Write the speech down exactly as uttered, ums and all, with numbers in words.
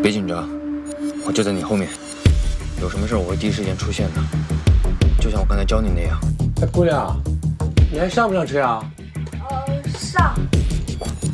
别紧张，我就在你后面，有什么事我会第一时间出现的，就像我刚才教你那样。 哎，姑娘，你还上不上车啊？ 呃，上。